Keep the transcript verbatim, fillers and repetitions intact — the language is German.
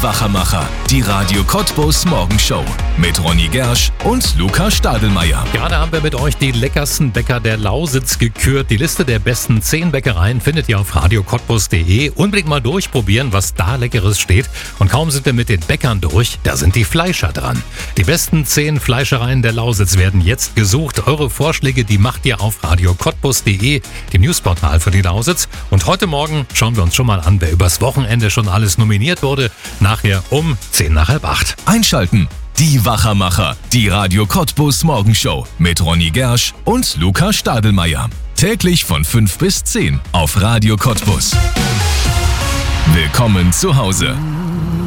Wachermacher, die Radio Cottbus Morgenshow mit Ronny Gersch und Luca Stadelmeier. Gerade haben wir mit euch die leckersten Bäcker der Lausitz gekürt. Die Liste der besten zehn Bäckereien findet ihr auf radio cottbus punkt de. Unbedingt mal durchprobieren, was da Leckeres steht. Und kaum sind wir mit den Bäckern durch, da sind die Fleischer dran. Die besten zehn Fleischereien der Lausitz werden jetzt gesucht. Eure Vorschläge, die macht ihr auf radio cottbus punkt de, dem Newsportal für die Lausitz. Und heute Morgen schauen wir uns schon mal an, wer übers Wochenende schon alles nominiert wurde. Nachher um zehn nach halb acht. Einschalten. Die Wachermacher, die Radio Cottbus Morgenshow mit Ronny Gersch und Luca Stadelmeier. Täglich von fünf bis zehn auf Radio Cottbus. Willkommen zu Hause.